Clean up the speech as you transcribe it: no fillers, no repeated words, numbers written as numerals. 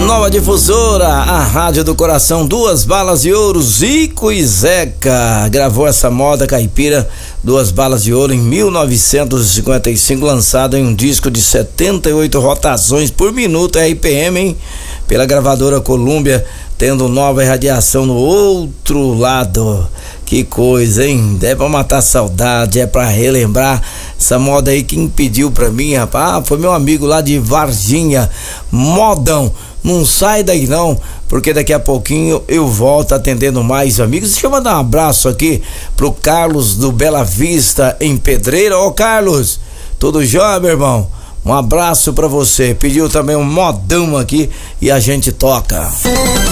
Nova Difusora, a rádio do coração, Duas Balas de Ouro, Zico e Zeca gravou essa moda caipira, Duas Balas de Ouro, em 1955, lançado em um disco de 78 rotações por minuto, RPM, hein? Pela gravadora Columbia, tendo nova irradiação no outro lado. Que coisa, hein? É pra matar saudade, é pra relembrar essa moda aí. Quem pediu pra mim, rapaz, foi meu amigo lá de Varginha. Modão, não sai daí não, porque daqui a pouquinho eu volto atendendo mais amigos. Deixa eu mandar um abraço aqui pro Carlos do Bela Vista, em Pedreira. Ô Carlos, tudo jóia, meu irmão? Um abraço pra você. Pediu também um modão aqui e a gente toca.